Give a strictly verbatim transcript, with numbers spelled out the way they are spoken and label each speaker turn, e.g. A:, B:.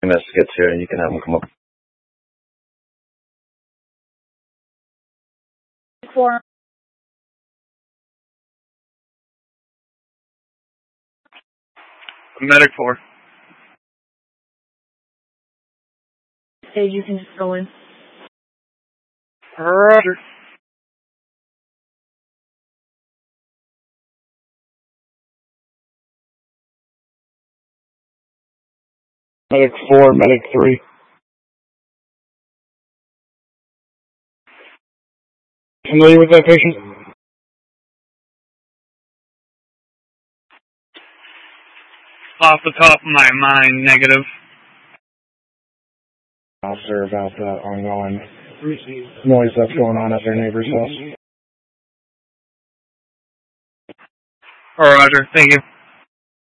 A: minutes to get here, and you can have them come up.
B: Four.
C: Medic four.
B: Hey, you can just go in.
C: Roger.
D: Medic four, medic three. Familiar with that patient?
C: Off the top of my mind, negative.
D: Officer about the ongoing noise that's going on at their neighbor's house.
C: Roger, thank you.